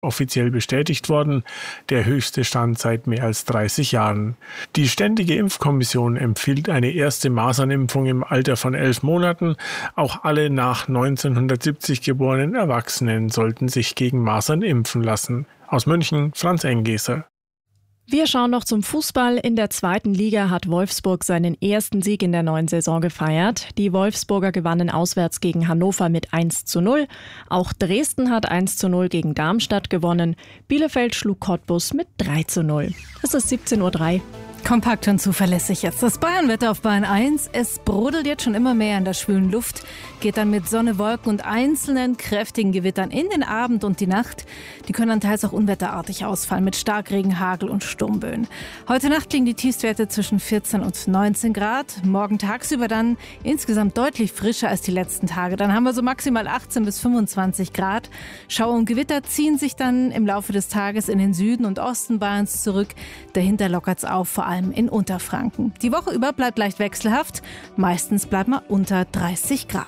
offiziell bestätigt worden, der höchste Stand seit mehr als 30 Jahren. Die Ständige Impfkommission empfiehlt eine erste Masernimpfung im Alter von 11 Monaten. Auch alle nach 1970 geborenen Erwachsenen sollten sich gegen Masern impfen lassen. Aus München, Franz Engeser. Wir schauen noch zum Fußball. In der 2. Liga hat Wolfsburg seinen ersten Sieg in der neuen Saison gefeiert. Die Wolfsburger gewannen auswärts gegen Hannover mit 1:0. Auch Dresden hat 1:0 gegen Darmstadt gewonnen. Bielefeld schlug Cottbus mit 3:0. Es ist 17:03 Uhr. Kompakt und zuverlässig jetzt das Bayernwetter auf Bayern 1. Es brodelt jetzt schon immer mehr in der schwülen Luft, geht dann mit Sonne, Wolken und einzelnen kräftigen Gewittern in den Abend und die Nacht. Die können dann teils auch unwetterartig ausfallen mit Starkregen, Hagel und Sturmböen. Heute Nacht liegen die Tiefstwerte zwischen 14 und 19 Grad. Morgen tagsüber dann insgesamt deutlich frischer als die letzten Tage. Dann haben wir so maximal 18 bis 25 Grad. Schauer und Gewitter ziehen sich dann im Laufe des Tages in den Süden und Osten Bayerns zurück. Dahinter lockert es auf, vor allem in Unterfranken. Die Woche über bleibt leicht wechselhaft. Meistens bleibt man unter 30 Grad.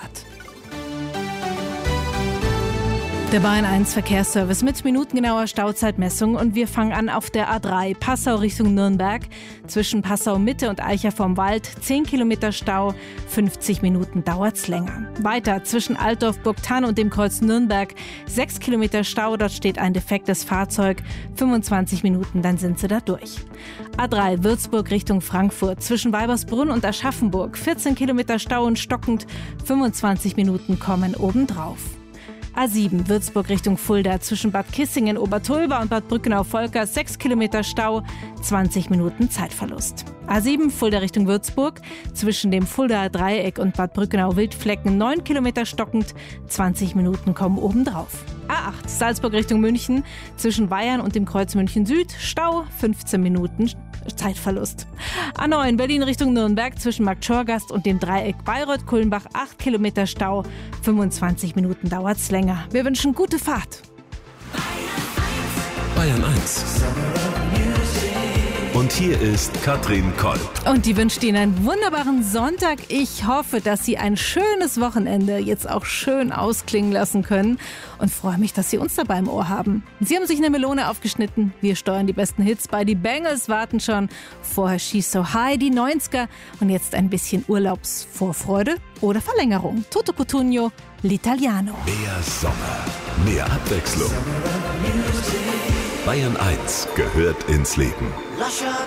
Der Bayern 1 Verkehrsservice mit minutengenauer Stauzeitmessung und wir fangen an auf der A3 Passau Richtung Nürnberg. Zwischen Passau Mitte und Eicher vom Wald 10 Kilometer Stau, 50 Minuten dauert's länger. Weiter zwischen Altdorf, Burgthann und dem Kreuz Nürnberg 6 Kilometer Stau, dort steht ein defektes Fahrzeug, 25 Minuten, dann sind sie da durch. A3 Würzburg Richtung Frankfurt zwischen Weibersbrunn und Aschaffenburg 14 Kilometer Stau und stockend, 25 Minuten kommen obendrauf. A7 Würzburg Richtung Fulda zwischen Bad Kissingen, Obertulba und Bad Brückenau-Volker 6 Kilometer Stau, 20 Minuten Zeitverlust. A7 Fulda Richtung Würzburg zwischen dem Fuldaer Dreieck und Bad Brückenau-Wildflecken 9 Kilometer stockend, 20 Minuten kommen obendrauf. A8 Salzburg Richtung München zwischen Bayern und dem Kreuz München Süd Stau, 15 Minuten Zeitverlust. A9 Berlin Richtung Nürnberg zwischen Markt Schorgast und dem Dreieck Bayreuth-Kulmbach 8 Kilometer Stau, 25 Minuten dauert's länger. Wir wünschen gute Fahrt. Bayern 1. Und hier ist Katrin Kolb. Und die wünscht Ihnen einen wunderbaren Sonntag. Ich hoffe, dass Sie ein schönes Wochenende jetzt auch schön ausklingen lassen können und freue mich, dass Sie uns dabei im Ohr haben. Sie haben sich eine Melone aufgeschnitten. Wir steuern die besten Hits bei. Die Bengals warten schon. Vorher She's So High, die 90er und jetzt ein bisschen Urlaubsvorfreude oder Verlängerung. Toto Cutugno, L'Italiano. Mehr Sommer, mehr Abwechslung. Bayern 1 gehört ins Leben.